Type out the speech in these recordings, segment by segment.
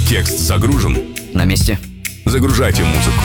Текст загружен. На месте. Загружайте музыку.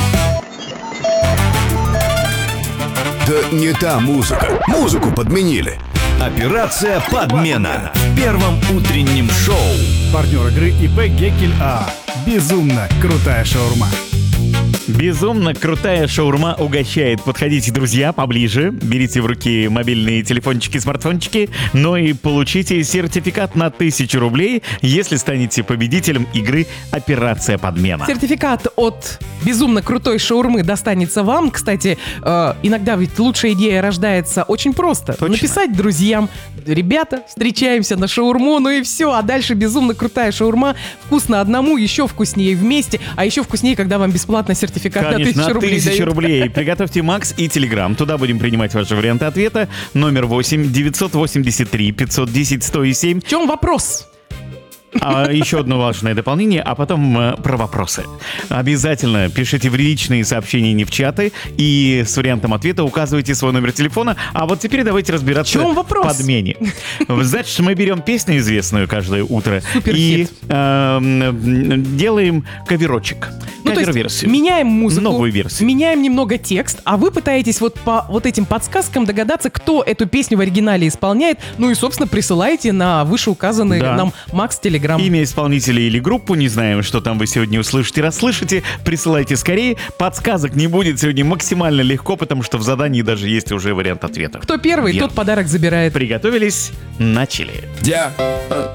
Да не та музыка. Музыку подменили. Операция «Подмена» в первом утреннем шоу. Партнер игры ИП Геккель АА. Безумно крутая шаурма. Безумно крутая шаурма угощает. Подходите, друзья, поближе. Берите в руки мобильные телефончики, смартфончики, но и получите сертификат на 1000 рублей, если станете победителем игры «Операция Подмена». Сертификат от безумно крутой шаурмы достанется вам. Кстати, иногда ведь лучшая идея рождается очень просто. Точно. Написать друзьям: ребята, встречаемся на шаурму, ну и все. А дальше безумно крутая шаурма. Вкусно одному, еще вкуснее вместе. А еще вкуснее, когда вам бесплатно сертификат на 1000 рублей 1000 дают. рублей. Приготовьте Макс и Телеграм. Туда будем принимать ваши варианты ответа. Номер 8 983 510 107. В чем вопрос? Еще одно важное дополнение, а потом про вопросы. Обязательно пишите в личные сообщения, не в чаты, и с вариантом ответа указывайте свой номер телефона. А вот теперь давайте разбираться В чем вопрос? в подмене. Значит, мы берем песню известную каждое утро и Суперхит. делаем каверочек. Ну, то есть Кавер-версию. меняем музыку, Новую версию. меняем немного текст, а вы пытаетесь вот по вот этим подсказкам догадаться, кто эту песню в оригинале исполняет. Ну и, собственно, присылайте на вышеуказанный Да. нам Макс Телеграм. Имя исполнителя или группу, не знаем, что там вы сегодня услышите, расслышите, присылайте скорее. Подсказок не будет сегодня максимально легко, потому что в задании даже есть уже вариант ответа. Кто первый, Верно. тот подарок забирает. Приготовились, начали.